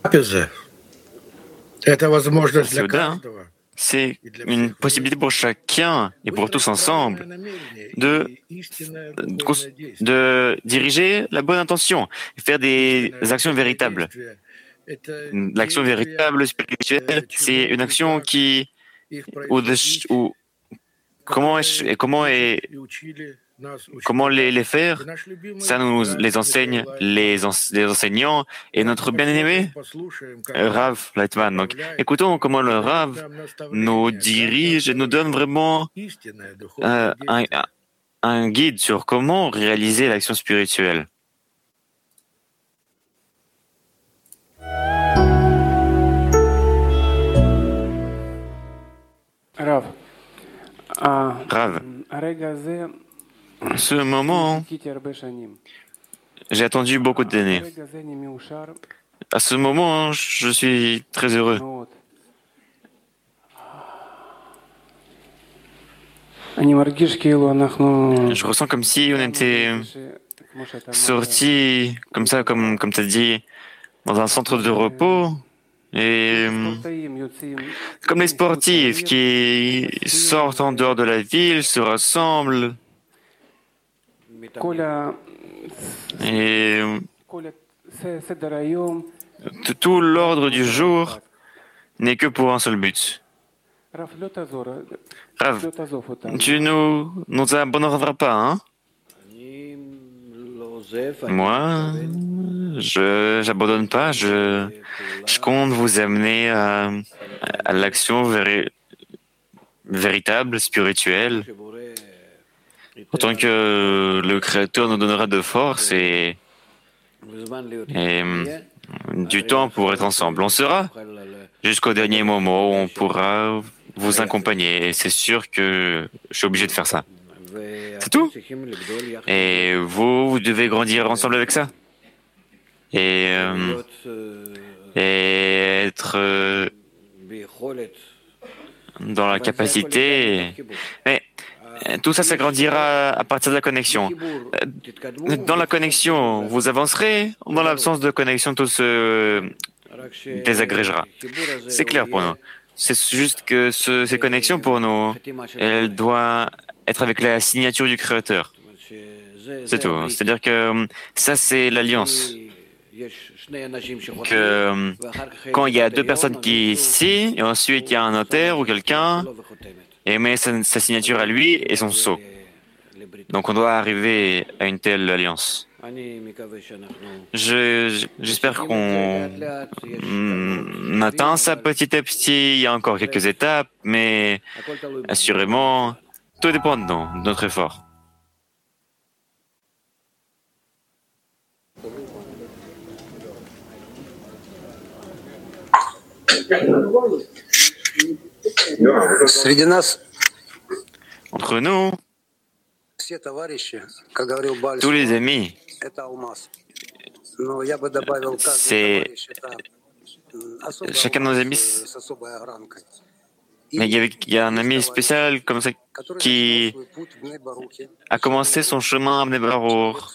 Souda, c'est une possibilité pour chacun et pour tous ensemble de diriger la bonne intention et faire des actions véritables. L'action véritable spirituelle, c'est une action comment les faire, ça nous les enseignent les enseignants et notre bien-aimé Rav Lightman. Donc, écoutons comment le Rav nous dirige et nous donne vraiment un guide sur comment réaliser l'action spirituelle. Rav, ce moment, j'ai attendu beaucoup d'années. À ce moment, je suis très heureux. Je ressens comme si on était sortis, comme ça, comme tu as dit, dans un centre de repos. Et comme les sportifs qui sortent en dehors de la ville, se rassemblent. Et tout l'ordre du jour n'est que pour un seul but. Rav, tu nous abandonneras pas, hein? Moi, j'abandonne pas, je compte vous amener à l'action véritable, spirituelle, autant que le Créateur nous donnera de force et du temps pour être ensemble. On sera jusqu'au dernier moment où on pourra vous accompagner. Et c'est sûr que je suis obligé de faire ça. C'est tout. Et vous devez grandir ensemble avec ça. Et être dans la capacité. Mais tout ça s'agrandira à partir de la connexion. Dans la connexion, vous avancerez. Dans l'absence de connexion, tout se désagrégera. C'est clair pour nous. C'est juste que ces connexions pour nous, elles doivent être avec la signature du Créateur. C'est tout. C'est-à-dire que ça, c'est l'alliance. Que quand il y a deux personnes qui signent, et ensuite il y a un notaire ou quelqu'un, et met sa signature à lui et son sceau. Donc on doit arriver à une telle alliance. J'espère qu'on atteint ça petit à petit. Il y a encore quelques étapes, mais assurément, tout dépend de nous, de notre effort. Entre nous, tous les amis, c'est chacun de nos amis. Mais il y a un ami spécial comme ça qui a commencé son chemin à Bnei Baruch.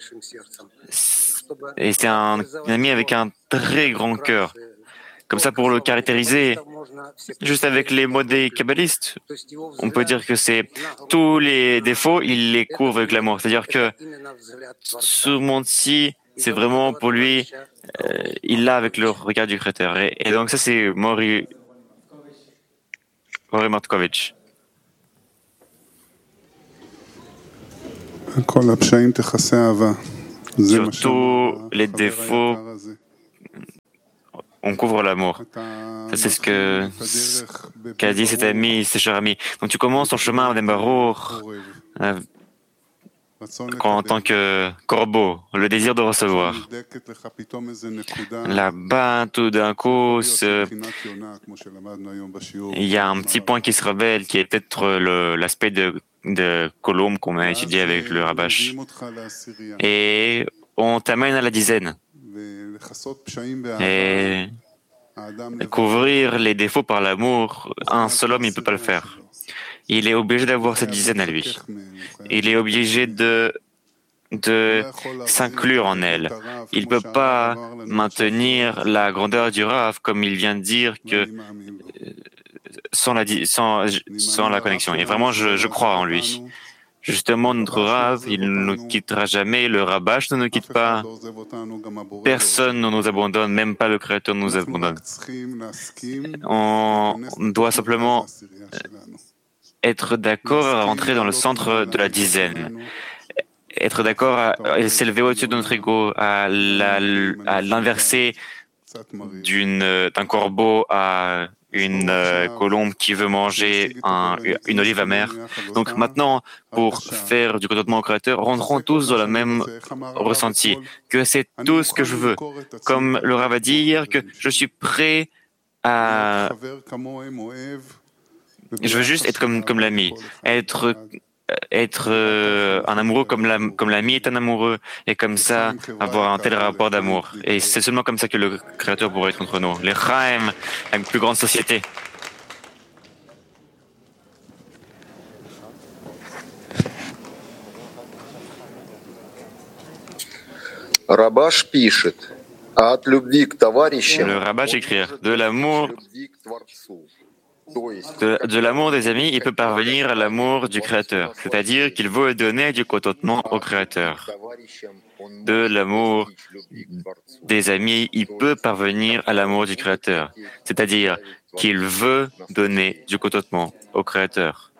Et c'est un ami avec un très grand cœur. Comme ça, pour le caractériser, juste avec les mots des kabbalistes, on peut dire que c'est tous les défauts, il les couvre avec l'amour. C'est-à-dire que ce monde-ci, c'est vraiment pour lui, il l'a avec le regard du Créateur. Et donc ça, c'est Mori Matkovitch. Surtout les défauts, on couvre l'amour. Ça, c'est ce qu'a dit cet ami, ce cher ami. Donc tu commences ton chemin à Bnei Baruch en tant que corbeau, le désir de recevoir. Là-bas, tout d'un coup, il y a un petit point qui se révèle, qui est peut-être l'aspect de colombe qu'on a étudié avec le Rabash. Et on t'amène à la dizaine. Et couvrir les défauts par l'amour, un seul homme, il ne peut pas le faire. Il est obligé d'avoir cette dizaine à lui. Il est obligé de de s'inclure en elle. Il ne peut pas maintenir la grandeur du Rav, comme il vient de dire, que sans la connexion. Et vraiment, je crois en lui. Justement, notre Rav, il ne nous quittera jamais, le Rabash ne nous quitte pas, personne ne nous abandonne, même pas le Créateur nous abandonne. On doit simplement être d'accord à rentrer dans le centre de la dizaine, être d'accord à s'élever au-dessus de notre ego, à l'inverser d'un corbeau à une colombe qui veut manger une olive amère. Donc maintenant, pour faire du contentement au Créateur, rentrons tous dans le même ressenti, que c'est tout ce que je veux. Comme le Rav a dit hier, que je suis prêt à... Je veux juste être comme l'ami, être un amoureux comme l'ami est un amoureux, et comme ça avoir un tel rapport d'amour. Et c'est seulement comme ça que le Créateur pourrait être entre nous. Les Chaim, la plus grande société. Rabash пишет, а от любви к товарищам Le Rabash écrit de l'amour de l'amour des amis, il peut parvenir à l'amour du Créateur, c'est-à-dire qu'il veut donner du contentement au Créateur. De l'amour des amis, il peut parvenir à l'amour du Créateur, c'est-à-dire qu'il veut donner du contentement au Créateur.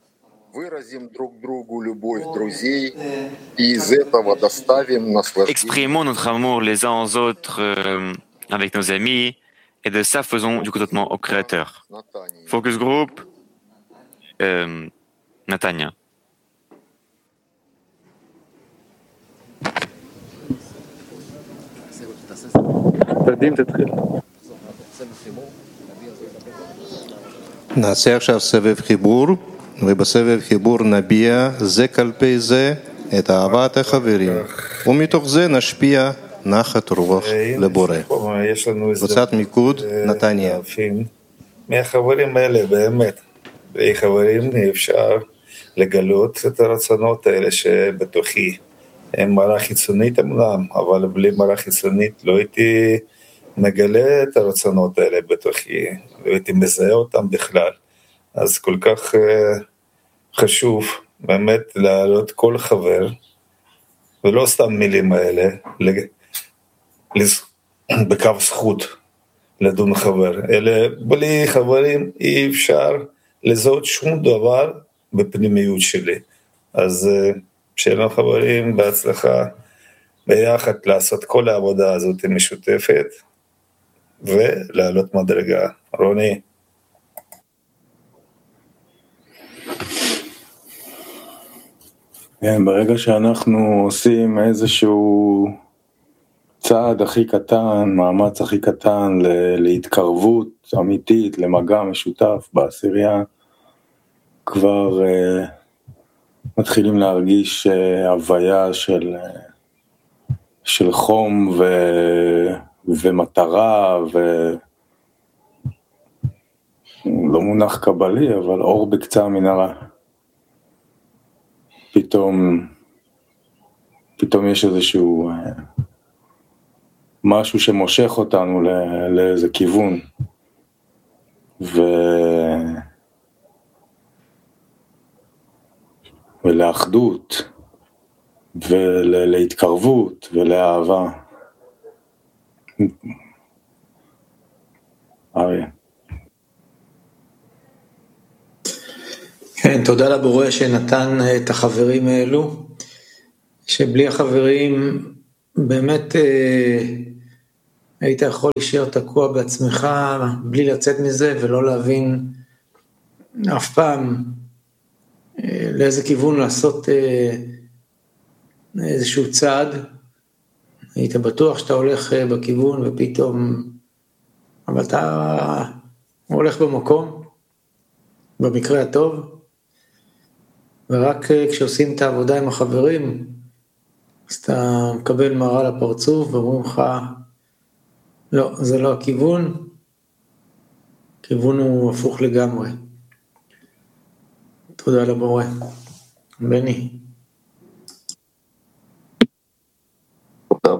Exprimons notre amour les uns aux autres avec nos amis, et de ça faisons du contentement au Créateur. Focus Group, Natania. נעשה עכשיו סבב חיבור, ובסבב חיבור נביע זה כלפי זה את אהבת החברים, ומתוך זה נשפיע נחת רוח לבורא. קבוצת מיקוד, נתניה. מהחברים האלה באמת, בלי חברים אי אפשר לגלות את הרצונות האלה שבתוכי. הם מראה חיצונית אמנם, אבל בלי מראה חיצונית לא הייתי מגלה את הרצונות האלה בתוכי, לא הייתי מזהה אותם בכלל. אז כל כך חשוב באמת להעלות כל חבר, ולא סתם מילים האלה, בקו זכות לדון חבר, אלא בלי חברים אי אפשר לזהות שום דבר בפנימיות שלי. אז שיהיה לנו חברים בהצלחה ביחד לעשות כל העבודה הזאת משותפת ולעלות מדרגה. רוני. ברגע שאנחנו עושים איזשהו צעד הכי קטן, מאמץ הכי קטן להתקרבות אמיתית, למגע משותף בעשירייה, כבר מתחילים להרגיש הוויה של חום ומטרה, לא מונח קבלי, אבל אור בקצה המנהרה. פתאום יש איזשהו משהו שמושך אותנו לאיזה כיוון, ולאחדות, ולהתקרבות, ולאהבה. אריה. כן, תודה לבורא שנתן את החברים האלו, שבלי החברים באמת היית יכול להישאר תקוע בעצמך בלי לצאת מזה ולא להבין אף פעם לאיזה כיוון לעשות איזשהו צעד. היית בטוח שאתה הולך בכיוון ופתאום, אבל אתה הולך במקום, במקרה הטוב, ורק כשעושים את העבודה עם החברים, אז אתה מקבל מראה לפרצוף ואומרים לך, לא, זה לא הכיוון, הכיוון הוא הפוך לגמרי. תודה לבורא. בני.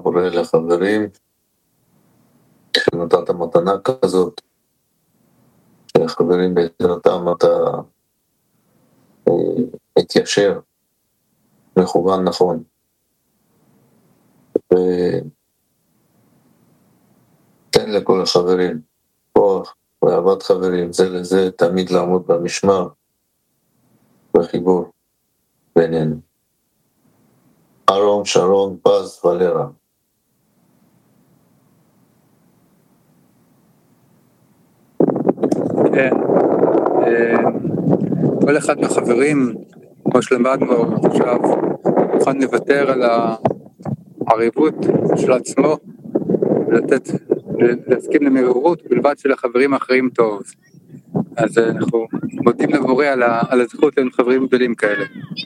קורא לחברים שנתת מתנה כזאת, שהחברים בעזרתם אתה מתיישר, מכוון נכון. ותן לכל החברים כוח ואהבת חברים, זה לזה תמיד לעמוד במשמר, בחיבור בינינו. אהרון, שרון, פז, ולרה. כן, כל אחד מהחברים, כמו שלמדנו עכשיו, מוכן לוותר על העריבות של עצמו להסכים למרירות בלבד של החברים האחרים טוב. אז אנחנו מודים לבורא על הזכות להיות חברים גדולים כאלה.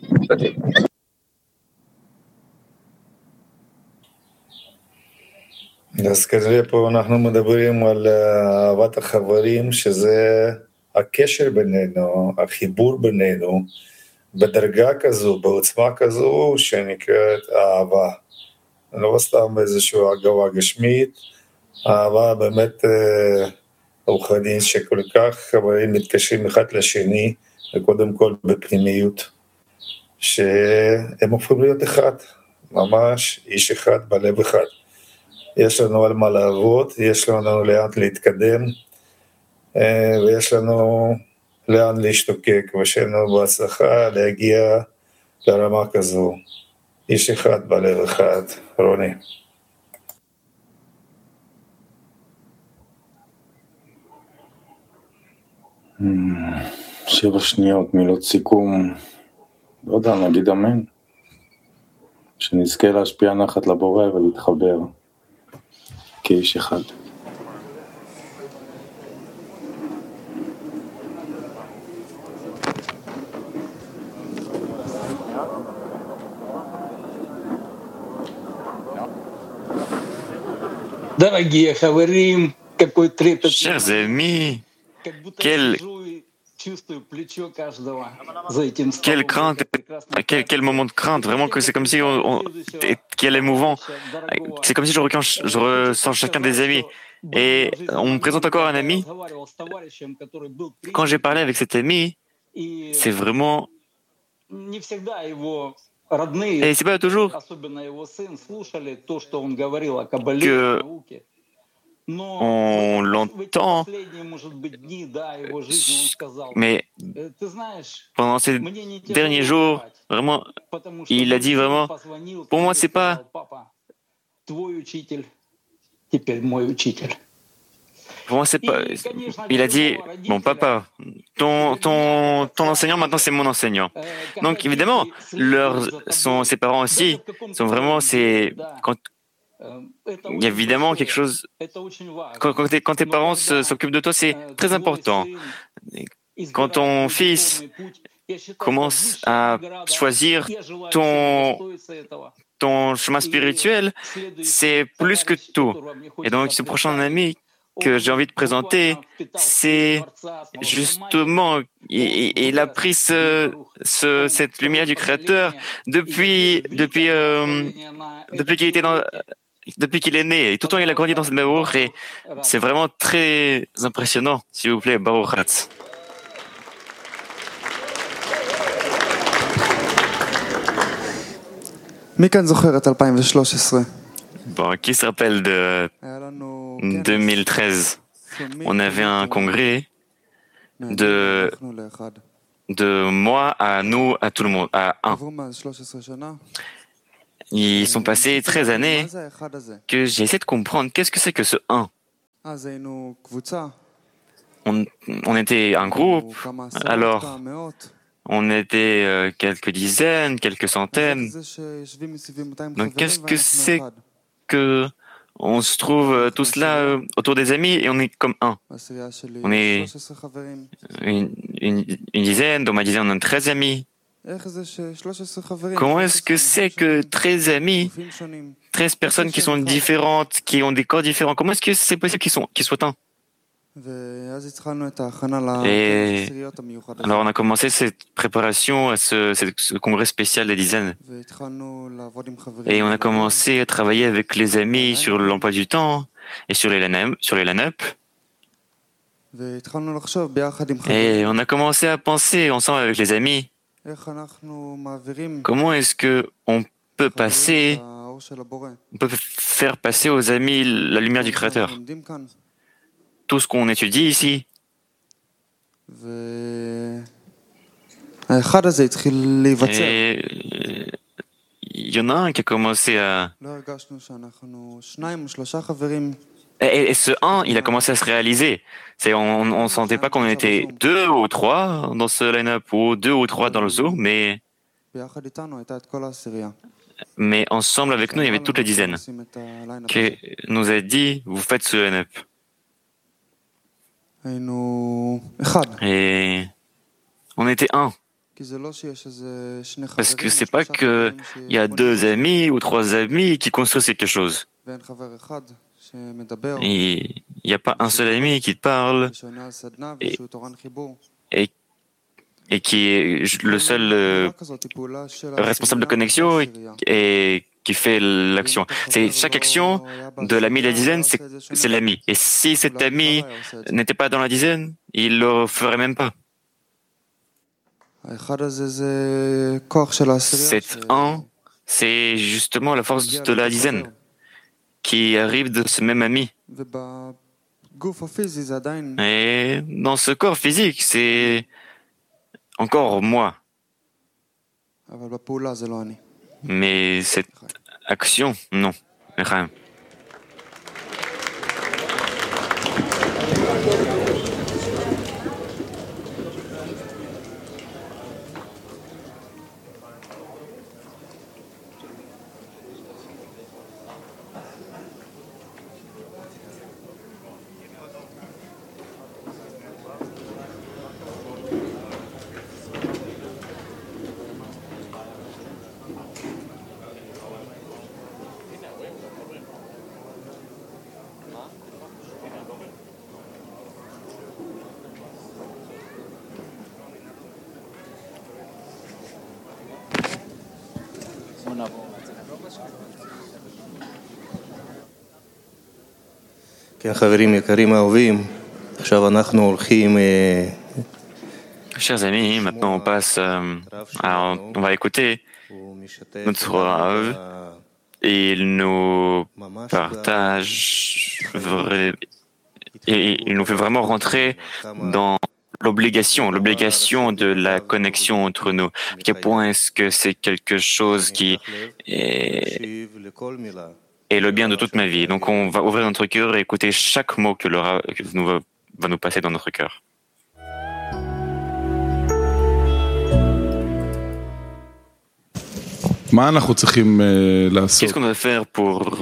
אז כנראה פה אנחנו מדברים על אהבת החברים, שזה הקשר בינינו, החיבור בינינו, בדרגה כזו, בעוצמה כזו, שנקראת אהבה. לא סתם איזושהי אגבה גשמית, אהבה באמת רוחנית, שכל כך חברים מתקשרים אחד לשני, וקודם כל בפנימיות, שהם הופכים להיות אחד, ממש איש אחד בלב אחד. יש לנו על מה לעבוד, יש לנו לאן להתקדם, ויש לנו לאן להשתוקק, ושיהיה לנו בהצלחה להגיע לרמה כזו. איש אחד בלב אחד, רוני. שבע שניות, מילות סיכום, לא יודע, נגיד אמן, שנזכה להשפיע נחת לבורא ולהתחבר כאיש אחד. Дорогие חברים, какой трепет. Chers amis, quelle crainte, quel moment de crainte, vraiment que c'est comme si quel émouvant, c'est comme si je ressens chacun des amis. Et on me présente encore un ami. Quand j'ai parlé avec cet ami, c'est vraiment... Et c'est pas toujours que on l'entend, mais pendant ces derniers jours, vraiment, il a dit vraiment, pour moi c'est pas... Pour moi, c'est pas. Il a dit, bon papa, ton enseignant maintenant c'est mon enseignant. Donc évidemment, ses parents aussi sont vraiment il y a évidemment quelque chose. Quand tes parents s'occupent de toi, c'est très important. Quand ton fils commence à choisir ton chemin spirituel, c'est plus que tout. Et donc ce prochain ami que j'ai envie de présenter, c'est justement, il a pris cette lumière du Créateur depuis qu'il est né. Et tout le temps, il a grandi dans cette Baruch, et c'est vraiment très impressionnant. S'il vous plaît, Baruch Hatz. Bon, qui se rappelle de 2013? On avait un congrès de moi à nous, à tout le monde, à un. Ils sont passés 13 années que j'ai essayé de comprendre qu'est-ce que c'est que ce un. On était un groupe, alors on était quelques dizaines, quelques centaines. Donc qu'est-ce que c'est que on se trouve tous là autour des amis et on est comme un. On est une dizaine, dans ma dizaine on a 13 amis. Comment est-ce que c'est que 13 amis, 13 personnes qui sont différentes, qui ont des corps différents, comment est-ce que c'est possible qu'ils soient un? Et alors on a commencé cette préparation à ce congrès spécial des dizaines. Et on a commencé à travailler avec les amis sur l'emploi du temps et sur les line-up. Et on a commencé à penser ensemble avec les amis, comment est-ce que on peut faire passer aux amis la lumière du Créateur. Tout ce qu'on étudie ici. Et il y en a un qui a commencé à... Et ce un, il a commencé à se réaliser. On ne sentait pas qu'on était 2 ou 3 dans ce line-up, ou 2 ou 3 dans le zoo, mais ensemble avec nous, il y avait toutes les dizaines qui nous a dit, vous faites ce line-up. Et on était un. Parce que c'est pas qu'il y a 2 amis ou 3 amis qui construisent quelque chose. Il n'y a pas un seul ami qui te parle et qui est le seul responsable de connexion et qui fait l'action. Chaque action de l'ami de la dizaine, c'est l'ami. Et si cet ami n'était pas dans la dizaine, il le ferait même pas. Cet un, c'est justement la force de la dizaine qui arrive de ce même ami. Et dans ce corps physique, c'est encore moi. Mais cette action, non. Rien. Chers amis, maintenant on passe on va écouter notre Rav et il nous partage et il nous fait vraiment rentrer dans l'obligation de la connexion entre nous. À quel point est-ce que c'est quelque chose qui est le bien de toute ma vie. Donc on va ouvrir notre cœur et écouter chaque mot que va nous passer dans notre cœur. Qu'est-ce qu'on doit faire pour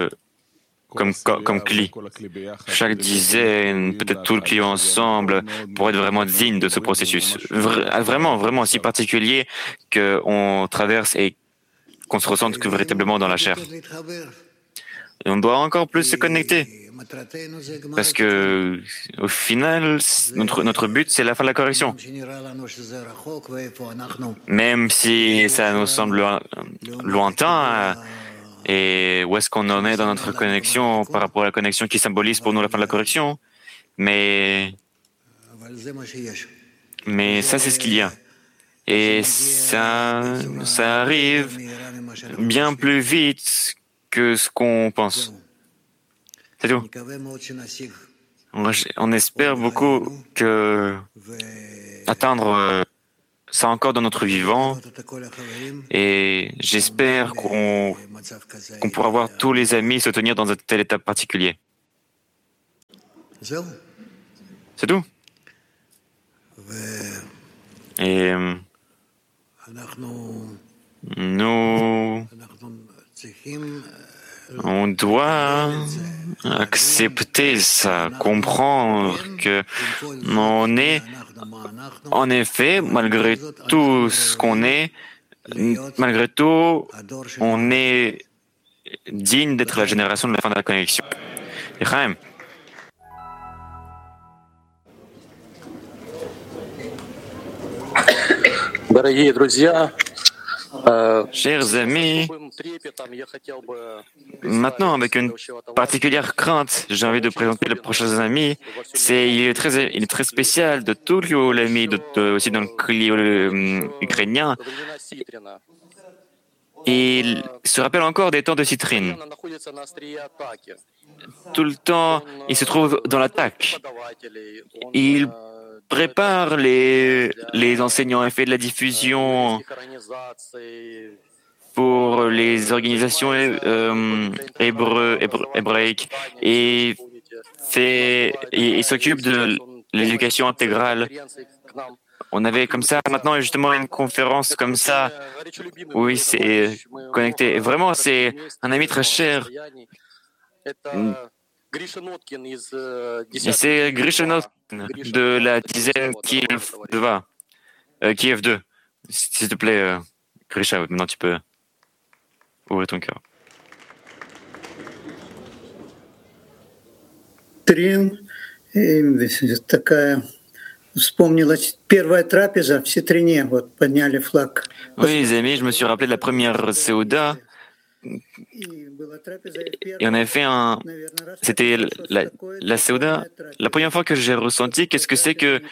comme cli? Chaque dizaine, peut-être tout le cli ensemble, pour être vraiment digne de ce processus. Vraiment si particulier qu'on traverse et qu'on se ressente que véritablement dans la chair. Et on doit encore plus se connecter. Parce que, au final, notre but, c'est la fin de la correction. Même si ça nous semble lointain, et où est-ce qu'on en est dans notre connexion par rapport à la connexion qui symbolise pour nous la fin de la correction. Mais ça, c'est ce qu'il y a. Et ça arrive bien plus vite que ce qu'on pense. C'est tout. On espère beaucoup atteindre ça encore dans notre vivant, et j'espère qu'on pourra voir tous les amis se tenir dans un tel état particulier. C'est tout. Et nous, on doit accepter ça, comprendre que on est, en effet, malgré tout ce qu'on est, malgré tout, on est digne d'être la génération de la fin de la connexion. Et Chaim, Chers amis, maintenant, avec une particulière crainte, j'ai envie de présenter le prochain ami. Il est très spécial de tout l'ami, aussi dans le climat ukrainien. Et il se rappelle encore des temps de Citrine. Tout le temps, il se trouve dans l'attaque. Il prépare les enseignants et fait de la diffusion pour les organisations hébraïques et il s'occupe de l'éducation intégrale. On avait comme ça maintenant justement une conférence comme ça où il s'est connecté. Et vraiment, c'est un ami très cher. Et c'est Grishenot de la dizaine Kiev 2. S'il te plaît, Grisha, maintenant tu peux ouvrir ton cœur. Трин, такая вспомнилась первая трапеза в Ситрине, вот подняли флаг. Oui, les amis, je me suis rappelé de la première Seuda. Et on avait fait c'était la Seuda. La première fois que j'ai ressenti qu'est-ce que c'est que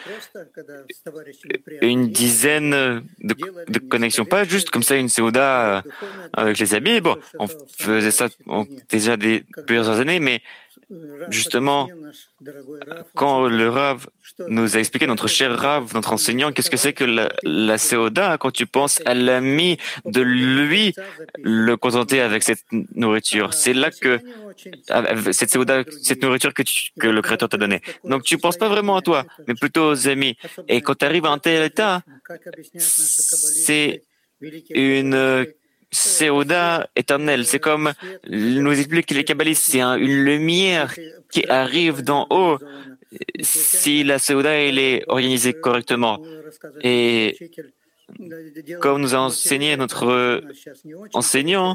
une dizaine de connexions. Pas juste comme ça une Seuda avec les amis. Bon, on faisait ça déjà plusieurs années, mais justement, quand le Rav nous a expliqué, notre cher Rav, notre enseignant, qu'est-ce que c'est que la Seuda, quand tu penses à l'ami de lui, le contenter avec cette nourriture. C'est là que, cette Seuda, cette nourriture que le Créateur t'a donnée. Donc tu ne penses pas vraiment à toi, mais plutôt aux amis. Et quand tu arrives à un tel état, c'est une Seuda éternelle. C'est comme nous explique les kabbalistes, c'est une lumière qui arrive d'en haut si la Seuda elle est organisée correctement. Et comme nous a enseigné notre enseignant,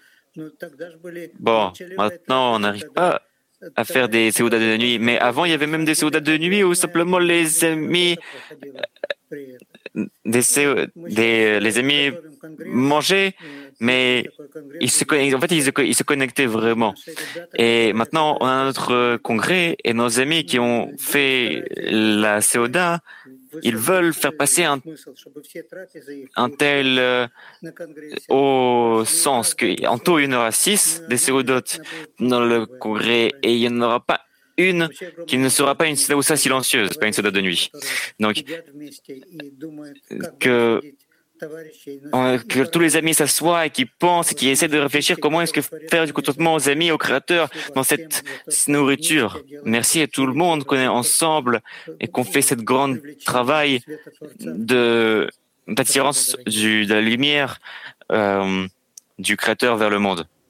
bon, maintenant on n'arrive pas à faire des Seudas de nuit, mais avant il y avait même des Seudas de nuit où simplement les amis les amis mangeaient, mais ils se connectaient vraiment. Et maintenant, on a notre congrès et nos amis qui ont fait la Seuda, ils veulent faire passer un tel au sens qu'en tout, il y en aura 6 des Seudotes dans le congrès et il n'y en aura pas une qui ne sera pas une Seuda silencieuse, pas une Seuda de nuit. Donc, que tous les amis s'assoient et qui pensent et qui essaient de réfléchir comment est-ce que faire du contentement aux amis, au Créateur dans cette nourriture. Merci à tout le monde qu'on est ensemble et qu'on fait cette grande travail d'attirance de la lumière du Créateur vers le monde.